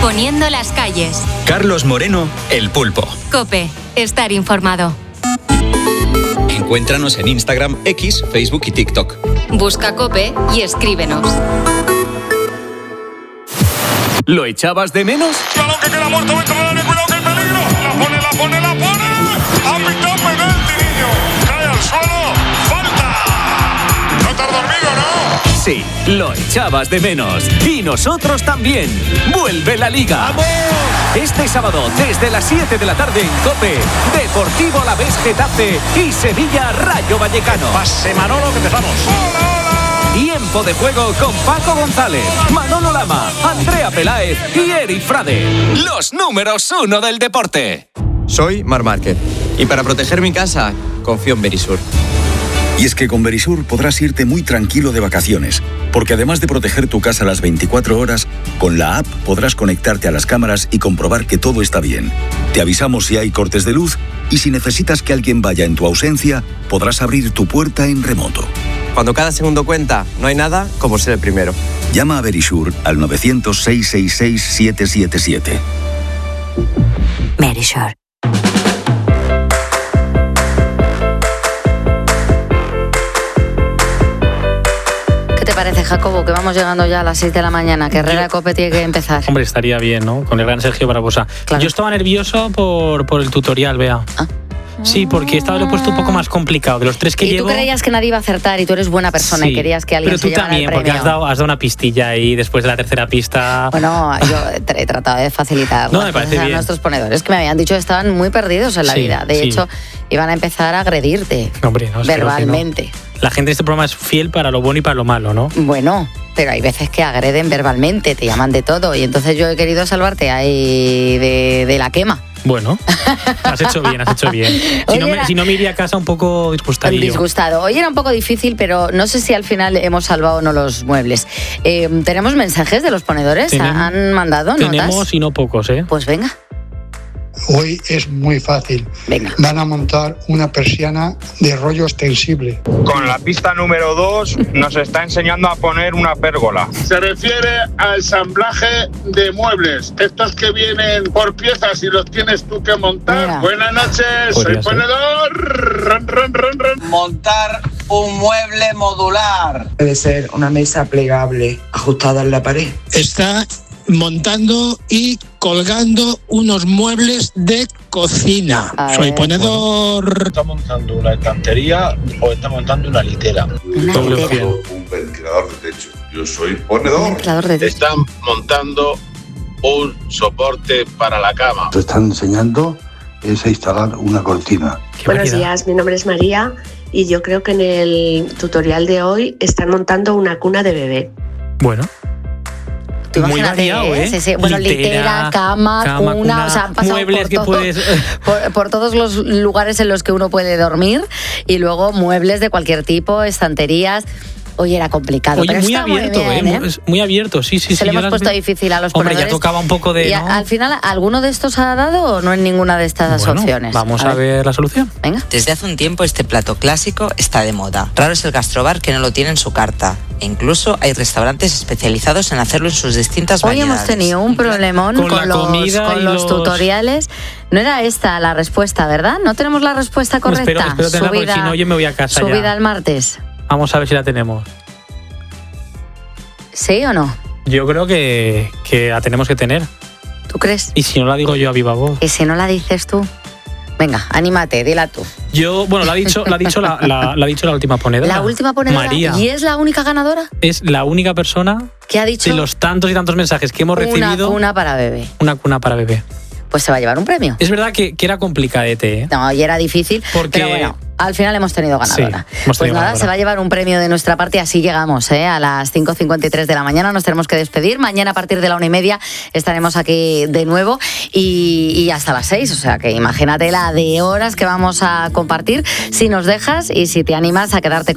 poniendo las calles. Carlos Moreno, El Pulpo. COPE, estar informado. Encuéntranos en Instagram, X, Facebook y TikTok. Busca COPE y escríbenos. ¿Lo echabas de menos? Balón que queda muerto dentro del área, cuidado que hay peligro. La pone. Ha pitado penalti, niño. Cae al suelo. Falta. No te has dormido, ¿no? Sí, lo echabas de menos. Y nosotros también. ¡Vuelve la Liga! ¡Vamos! Este sábado, desde las 7 de la tarde en COPE, Deportivo Alavés Getafe y Sevilla Rayo Vallecano. Pase Manolo, que empezamos. Tiempo de juego con Paco González, Manolo Lama, Andrea Peláez y Eric Frade. Los números 1 del deporte. Soy Marc Márquez y para proteger mi casa, confío en Verisur. Y es que con Verisur podrás irte muy tranquilo de vacaciones, porque además de proteger tu casa las 24 horas, con la app podrás conectarte a las cámaras y comprobar que todo está bien. Te avisamos si hay cortes de luz y si necesitas que alguien vaya en tu ausencia, podrás abrir tu puerta en remoto. Cuando cada segundo cuenta, no hay nada como ser el primero. Llama a Verisur al 900-666-777. Verisur. ¿Qué te parece, Jacobo, que vamos llegando ya a las 6 de la mañana? Que Herrera Cope tiene que empezar. Hombre, estaría bien, ¿no? Con el gran Sergio Barbosa. Claro. Yo estaba nervioso por el tutorial, Bea. ¿Ah? Sí, porque lo he puesto un poco más complicado. De los tres que y llevo... tú creías que nadie iba a acertar y tú eres buena persona, sí, y querías que alguien se llevara el premio. Pero tú también, porque has dado una pistilla ahí después de la tercera pista. Bueno, yo he tratado de facilitar no, me parece a bien. nuestros ponedores, que me habían dicho que estaban muy perdidos en la vida. De hecho, iban a empezar a agredirte. Hombre, no, verbalmente. No. La gente de este programa es fiel para lo bueno y para lo malo, ¿no? Bueno, pero hay veces que agreden verbalmente, te llaman de todo, y entonces yo he querido salvarte ahí de la quema. Bueno, has hecho bien. Si no me iría a casa un poco disgustado. Hoy era un poco difícil, pero no sé si al final hemos salvado o no los muebles. ¿Tenemos mensajes de los ponedores? ¿Han mandado notas? Tenemos y no pocos, ¿eh? Pues venga. Hoy es muy fácil. Venga. Van a montar una persiana de rollo extensible. Con la pista número 2 nos está enseñando a poner una pérgola. Se refiere al ensamblaje de muebles. Estos que vienen por piezas y los tienes tú que montar. Mira. Buenas noches, soy ponedor. Montar un mueble modular. Debe ser una mesa plegable, ajustada en la pared. Está montando y colgando unos muebles de cocina. Soy ponedor. ¿Está montando una estantería o está montando una litera? Un ventilador de techo. Yo soy ponedor. Están montando un soporte para la cama. Te están enseñando es a instalar una cortina. Buenos días, mi nombre es María y yo creo que en el tutorial de hoy están montando una cuna de bebé. Bueno. Muy variado, ¿eh? Sí. Bueno, litera, cama, cuna, o sea, han pasado muebles que puedes... por todos los lugares en los que uno puede dormir, y luego muebles de cualquier tipo, estanterías. Oye, era complicado. Oye, pero muy está abierto, muy bien, ¿eh? Muy abierto, sí. Se lo hemos puesto difícil a los ponedores. Hombre, ya tocaba un poco de... ¿Y ¿no? al final alguno de estos ha dado o no en ninguna de estas opciones? Vamos a ver la solución. Venga. Desde hace un tiempo este plato clásico está de moda. Raro es el gastrobar que no lo tiene en su carta. E incluso hay restaurantes especializados en hacerlo en sus distintas variedades. Hoy hemos tenido un problemón con los tutoriales. No era esta la respuesta, ¿verdad? No tenemos la respuesta correcta. Espero tenerla, porque si no yo me voy a casa ya. Subida el martes. Vamos a ver si la tenemos. ¿Sí o no? Yo creo que la tenemos que tener. ¿Tú crees? Y si no la digo yo a viva voz. ¿Y si no la dices tú? Venga, anímate, dila tú. Yo, bueno, la ha dicho la última ponedora. La última ponedora. María. ¿Y es la única ganadora? Es la única persona que ha dicho de los tantos y tantos mensajes que hemos recibido. Una cuna para bebé. Una cuna para bebé. Pues se va a llevar un premio. Es verdad que era complicadete, ¿eh? No, y era difícil, pero bueno, al final hemos tenido ganadora. Sí, hemos tenido ganadora. Se va a llevar un premio de nuestra parte, así llegamos, a las 5:53 de la mañana, nos tenemos que despedir. Mañana a partir de la 1:30 estaremos aquí de nuevo y hasta las 6, o sea que imagínate la de horas que vamos a compartir, si nos dejas y si te animas a quedarte